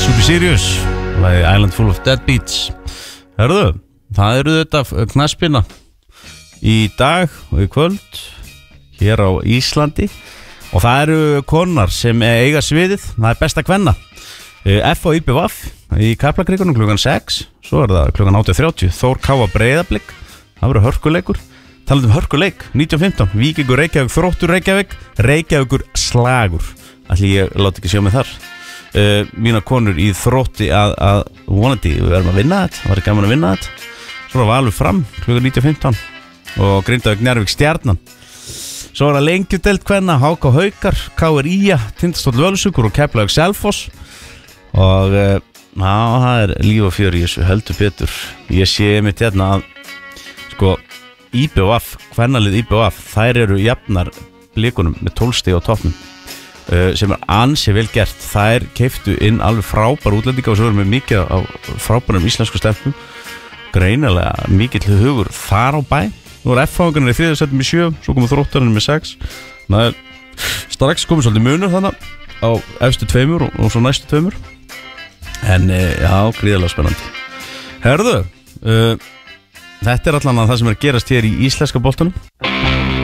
Super Serious, lagið Island Full of Deadbeats. Hörðu, það eru þetta knattspyrna í dag og í kvöld hér á Íslandi og það eru konar sem eiga sviðið, það er besta kvenna. F og IBVF í Kaplakrikunum klukkan 6, svo er það klukkan 8:30 Þór Káa Breiðablik, það verður hörkuleikur. Talandi hörkuleik, 1915 Víkingur Reykjavík, Þróttur Reykjavík, Reykjavíkur slagur. Ætli ég láti ekki sjá mig þar. Mína konur í Þrótti að vonandi við verðum að vinna þetta, það var gaman að vinna þetta. Svo var Valur Fram klukkan 19:15 og Grindavík Njarðvík Stjarnan. Svo var það lengjudeild kvenna, HK Haukar, KR Ía, Tindastóll Völsungur og Keflavík Selfoss. Og það er líf og fjör í þessu, heldur betur. Ég sé mitt hérna að sko IBVF, kvennalið IBVF, þær eru jafnar blikunum með 12 stig á toppnum, sem er ansi vel gert. Þær keiftu inn alveg frábær útlendinga og svo erum við mikið á frábærum íslensku stefnum, greinilega mikill hugur þar á bæ. Nú er F-fangarnir í 3. sæti með 7, svo komum Þróttarnir með 6. Það er strax komið svolítið munur þannig á efstu 2 og svo næstu 2. En já, gríðarlega spennandi. Herðu, þetta er allan að það sem er að gerast hér í íslenska boltanum.